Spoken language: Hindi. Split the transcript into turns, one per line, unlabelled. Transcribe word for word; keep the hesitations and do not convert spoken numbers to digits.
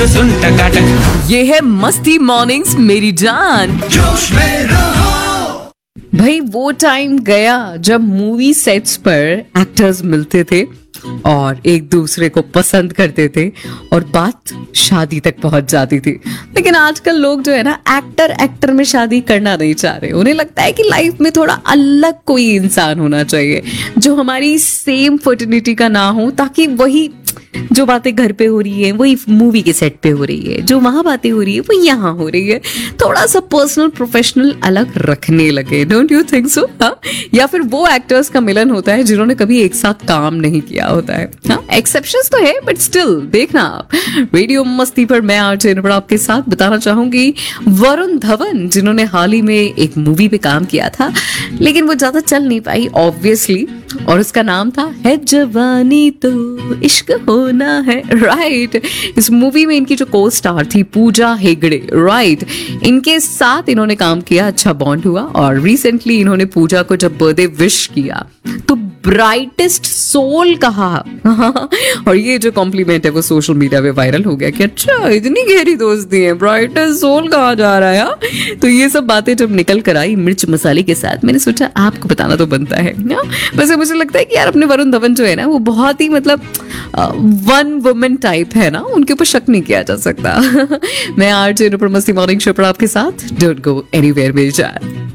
तो सुन टकाटक।
ये है मस्ती मॉर्निंग्स मेरी जान।
जोश में रहो।
भाई वो टाइम गया जब मूवी सेट्स पर एक्टर्स मिलते थे और एक दूसरे को पसंद करते थे और बात शादी तक पहुंच जाती थी। लेकिन आजकल लोग जो है ना एक्टर एक्टर में शादी करना नहीं चाह रहे। उन्हें लगता है कि लाइफ में थोड़ा अलग कोई इंसान होना चाहिए जो हमारी सेम फर्टिलिटी का ना हो, ताकि वही जो बातें घर पे हो रही है वही मूवी के सेट पे हो रही है, जो वहां बातें हो रही है वो यहाँ हो रही है। थोड़ा सा पर्सनल प्रोफेशनल अलग रखने लगे। Don't you think so? हाँ, या फिर वो एक्टर्स का मिलन होता है जिन्होंने कभी एक साथ काम नहीं किया होता है। हाँ, एक्सेप्शंस तो है बट स्टिल देखना आप रेडियो मस्ती पर। मैं आरजे नुपुर आपके साथ बताना चाहूंगी वरुण धवन, जिन्होंने हाल ही में एक मूवी पे काम किया था लेकिन वो ज्यादा चल नहीं पाई ऑब्वियसली, और उसका नाम था है जवानी तो इश्क होना है। राइट, इस मूवी में इनकी जो को स्टार थी पूजा हेगड़े, राइट, इनके साथ इन्होंने काम किया, अच्छा बॉन्ड हुआ। और रिसेंटली इन्होंने पूजा को जब बर्थडे विश किया तो ब्राइटेस्ट सोल कहा। और ये जो कॉम्प्लीमेंट है वो सोशल मीडिया पे वायरल हो गया कि अच्छा इतनी गहरी दोस्ती है, ब्राइटेस्ट सोल कहा जा रहा है। तो ये सब बातें जब निकल कर आई मिर्च मसाले के साथ, मैंने सोचा आपको बताना तो बनता है ना। वैसे मुझे लगता है कि यार अपने वरुण धवन जो है ना वो बहुत ही मतलब वन वुमेन टाइप है ना, उनके ऊपर शक नहीं किया जा सकता। मैं आरजे नुपुर मस्ती मॉर्निंग शो पर आपके साथ। डोंट गो एनीवेयर मेरी जान।